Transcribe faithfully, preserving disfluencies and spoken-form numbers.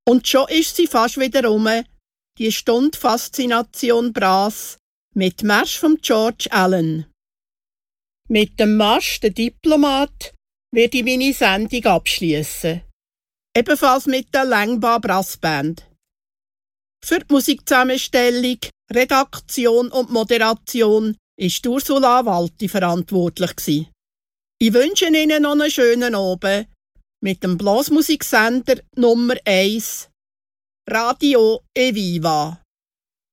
Und schon ist sie fast wieder rum, die Stunde Faszination Brass, mit Marsch von George Allen. Mit dem Marsch der Diplomat werde ich meine Sendung abschließen. Ebenfalls mit der Längbar Brassband. Für die Musikzusammenstellung, Redaktion und Moderation ist Ursula Walti verantwortlich. Ich wünsche Ihnen noch einen schönen Abend mit dem Blasmusiksender Nummer eins, Radio Eviva.